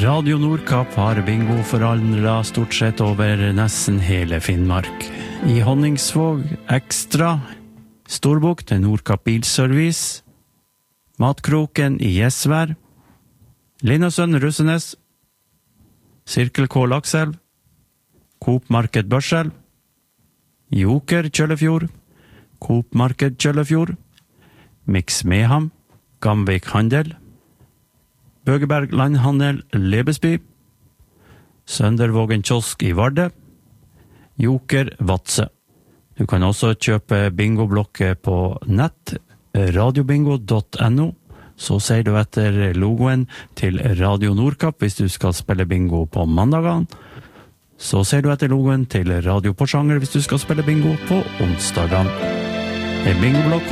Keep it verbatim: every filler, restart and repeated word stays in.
Radio Nordkapp har bingo forandret stort sett over nesten hele Finnmark. I Honningsvåg Ekstra, Storbukt til Nordkapp Bilservice, Matkroken i Gjesvær, Linnasønn Russenes, Sirkel K Lakselv, Coop Marked Børselv, Joker Kjøllefjord, Coop Marked Kjøllefjord, Mix Meham, Gamvik Handel, Bøgeberg Landhandel Lebesby, Søndervågen Kiosk i Varde, Joker Vatse. Du kan også kjøpe bingoblokker på nett, radiobingo punktum no. Så ser du etter logoen til Radio Nordkapp hvis du skal spille bingo på mandagene. Så ser du etter logoen til Radio Porsanger hvis du skal spille bingo på onsdagene. En bingoblokk